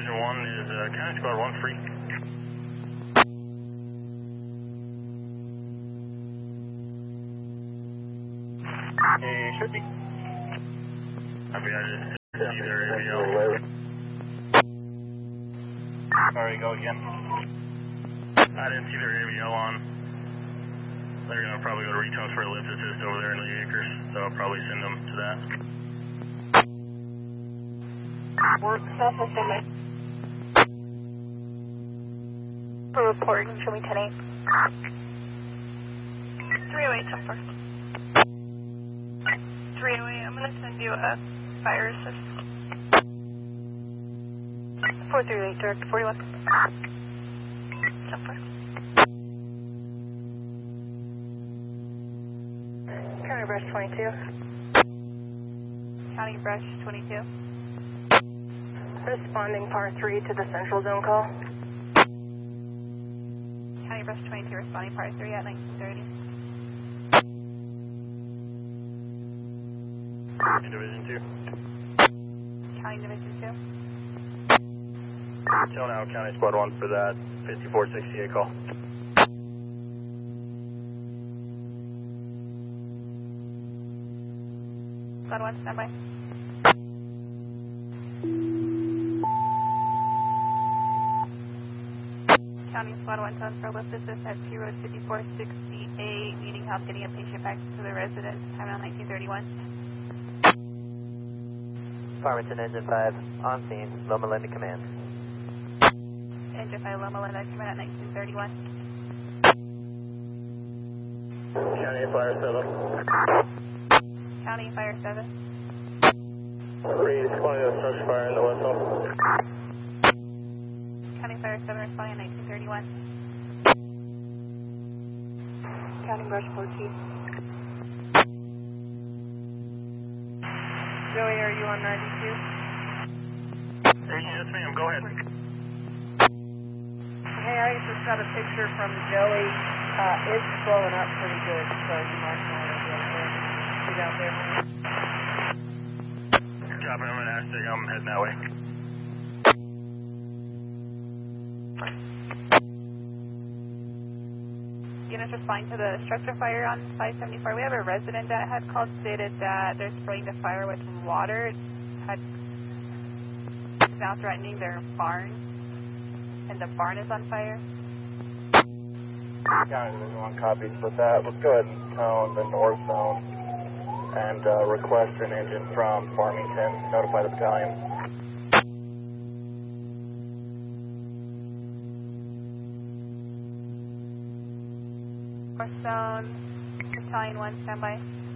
Division 1 is County Squad 1 free. It should be. I mean, I just see their AVL. Sorry, go again. I didn't see their AVL on. They're going to probably go to Retones for a lift assist over there in the acres, so I'll probably send them to that. Work surface image. For reporting, show me 10-8. 308, come first. 308, I'm going to send you a fire assist. 438, direct 41. Come first. County Brush 22. County Brush 22. Responding par 3 to the central zone call. County Brush 22 responding par 3 at 1930. Division 2. County Division 2. Tell now County Squad 1 for that 5468 call. Squad 1, stand by. County Squad 1 tone for lift assist at P Road 5468, Meeting House, getting a patient back to the residence, time on 1931. Farmington Engine 5, on scene, Loma Linda command. Engine 5, Loma Linda, command at 1931. County Fire 7. County Fire 7. Reed, responding to a structure fire in the west home. County Fire 7 responding at 1931. County Brush 14. Joey, are you on 92? Yes, ma'am, go ahead. Hey, I just got a picture from Joey. It's blowing up pretty good, so you might want to get out there. Copy, I'm an Aztec, I'm heading that way. Units responding to the structure fire on 574. We have a resident that had called, stated that they're spraying the fire with water. It's now threatening their barn, and the barn is on fire. County Division 1 copies with that. Let's go ahead and tone the north zone and request an engine from Farmington. Notify the battalion. North zone, battalion 1, standby.